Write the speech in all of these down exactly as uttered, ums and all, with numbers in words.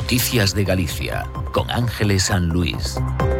Noticias de Galicia, con Ángeles San Luis.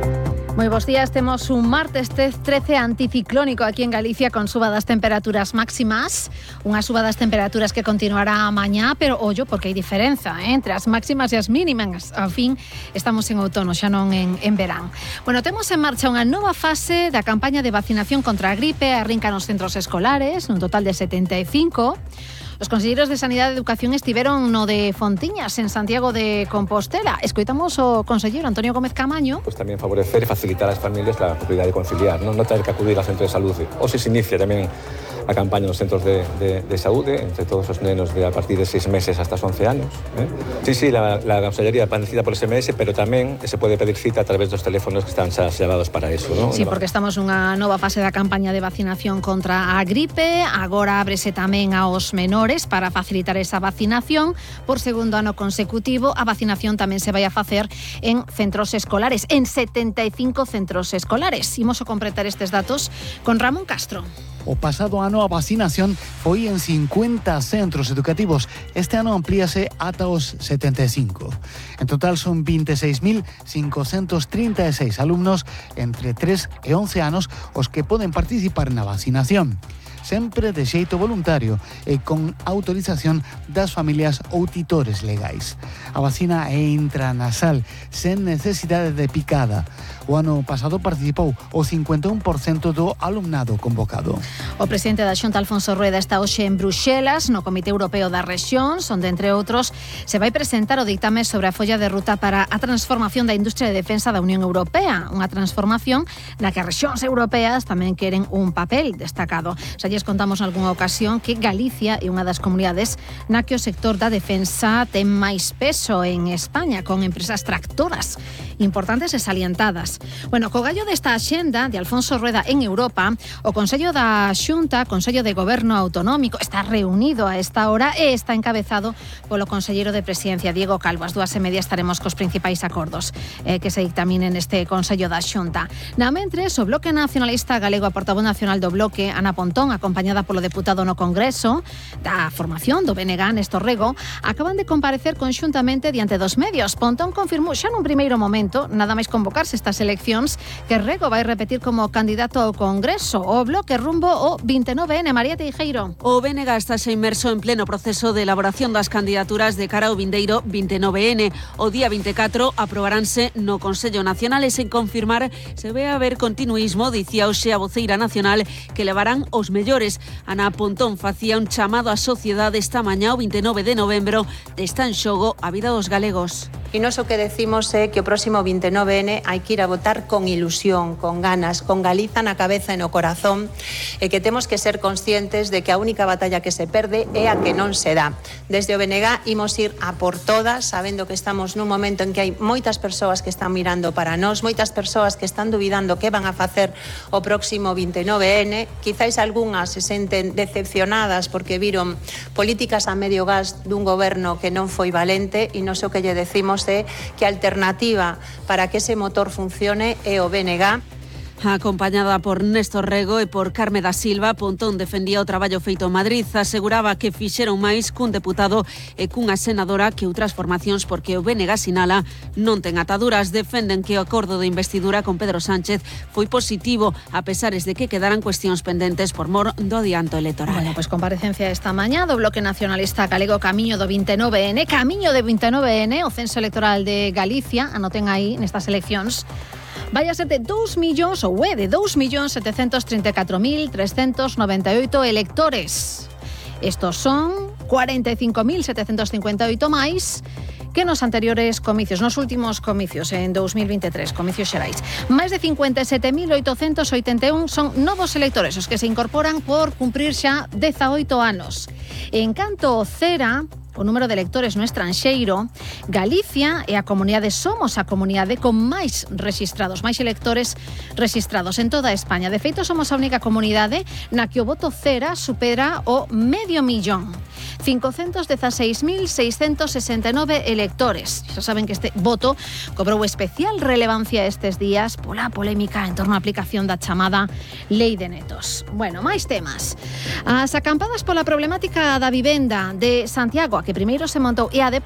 Moi bos días, temos un martes trece anticiclónico aquí en Galicia con suba das temperaturas máximas, unha suba das temperaturas que continuará mañá, pero ollo, porque hai diferenza eh, entre as máximas e as mínimas. Ao fin, estamos en outono, xa non en, en verán. Bueno, temos en marcha unha nova fase da campaña de vacinación contra a gripe, arrinca nos centros escolares, un total de setenta e cinco. Os conselleiros de Sanidade e Educación estiveron no de Fontiñas, en Santiago de Compostela. Escoitamos o conselleiro Antonio Gómez Camaño. Pues tamén favorecer e facilitar ás familias a posibilidade de conciliar, non, non ter que acudir ao centro de saúde. Ou se se inicia tamén a campaña nos centros de, de, de saúde entre todos os nenos de a partir de seis meses hasta os once anos. ¿eh? Sí, sí, la, la consellería pide cita por S M S, pero tamén se pode pedir cita a través dos teléfonos que están xa xavados para eso, ¿no? Sí, porque estamos nunha nova fase da campaña de vacinación contra a gripe. Agora ábrese tamén aos menores para facilitar esa vacinación. Por segundo ano consecutivo, a vacinación tamén se vai a facer en centros escolares, en setenta e cinco centros escolares. Imos a completar estes datos con Ramón Castro. O pasado ano a vacinación foi en cincuenta centros educativos. Este ano amplíase ata os setenta e cinco. En total son vinte e seis mil cincocentos trinta e seis alumnos entre tres e once anos os que poden participar na vacinación. Sempre de xeito voluntario e con autorización das familias ou titores legais. A vacina é intranasal, sen necesidade de picada. O ano pasado participou o cincuenta e un por cento do alumnado convocado. O presidente da Xunta, Alfonso Rueda, está hoxe en Bruxelas, no Comité Europeo das Rexións, onde, entre outros, se vai presentar o dictame sobre a folla de ruta para a transformación da industria de defensa da Unión Europea. Unha transformación na que as rexións europeas tamén queren un papel destacado. Xa lles contamos nalgúna ocasión que Galicia é unha das comunidades na que o sector da defensa ten máis peso en España, con empresas tractoras importantes e salientadas. Bueno, co gallo desta axenda de Alfonso Rueda en Europa, o Consello da Xunta, Consello de Goberno Autonómico, está reunido a esta hora e está encabezado polo conselleiro de Presidencia, Diego Calvo. As dúas e media estaremos cos principais acordos eh, que se dictaminen neste Consello da Xunta. Na mentres, o Bloque Nacionalista Galego, a portavoz nacional do Bloque, Ana Pontón, acompañada polo deputado no Congreso da formación do B N G, Néstor Rego, acaban de comparecer conxuntamente diante dos medios. Pontón confirmou xa nun primeiro momento, nada máis convocarse estas eleccións, que Rego vai repetir como candidato ao Congreso. O Bloque rumbo o vinte e nove ene. María Teijeiro. O B N G está xa inmerso en pleno proceso de elaboración das candidaturas de cara ao vindeiro vinte e nove ene. O día vinte e catro aprobaránse no Consello Nacional e sen confirmar se vai haber continuísmo, dicía hoxe a voceira nacional, que levarán os mellores. Ana Pontón facía un chamado á sociedade esta mañá o vinte e nove de novembro de está en xogo a vida dos galegos. E nós o que decimos é que o próximo vinte e nove ene hai que ir a votar con ilusión, con ganas, con Galiza na cabeza e no corazón, e que temos que ser conscientes de que a única batalla que se perde é a que non se dá. Desde o B N G imos ir a por todas, sabendo que estamos nun momento en que hai moitas persoas que están mirando para nós, moitas persoas que están duvidando que van a facer o próximo vinte e nove ene. Quizáis algunhas se senten decepcionadas porque viron políticas a medio gas dun goberno que non foi valente, e non sei o que lle decimos é que a alternativa para que ese motor funcione é o B N G. Acompañada por Néstor Rego e por Carme da Silva, Pontón defendía o traballo feito en Madrid, aseguraba que fixeron máis cun deputado e cunha senadora que outras formacións, porque o B N G sinala non ten ataduras. Defenden que o acordo de investidura con Pedro Sánchez foi positivo, a pesares de que quedaran cuestións pendentes por mor do adianto electoral. Bueno, pois comparecencia esta mañá do Bloque Nacionalista Galego camiño do vinte e nove ene, camiño do vinte e nove ene, o censo electoral de Galicia, anoten aí nestas eleccións, vai a ser de dous millóns, ou é de dous millóns setecentos trinta e catro mil trescentos noventa e oito electores. Estos son cuarenta e cinco mil setecentos cincuenta e oito máis que nos anteriores comicios, nos últimos comicios en dous mil vinte e tres, comicios xerais. Máis de cincuenta e sete mil oitocentos oitenta e un son novos electores, os que se incorporan por cumprir xa dezaoito anos. En canto ao Cera, o número de electores no estranxeiro, Galicia e a comunidade somos a comunidade con máis rexistrados, máis electores rexistrados en toda España. De feito, somos a única comunidade na que o voto Cera supera o medio millón. cincocentos dezaseis mil seiscentos sesenta e nove electores. Xa saben que este voto cobrou especial relevancia estes días pola polémica en torno á aplicación da chamada Lei de Netos. Bueno, máis temas. As acampadas pola problemática da vivenda de Santiago, a que primeiro se montou, e a de